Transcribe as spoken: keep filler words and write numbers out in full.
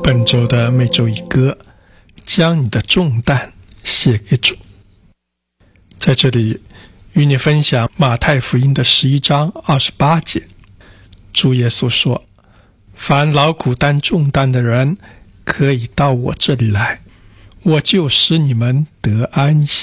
本周的每周一歌，将你的重担卸给主。在这里与你分享马太福音的十一章二十八节，主耶稣说，凡劳苦担重担的人，可以到我这里来，我就使你们得安息。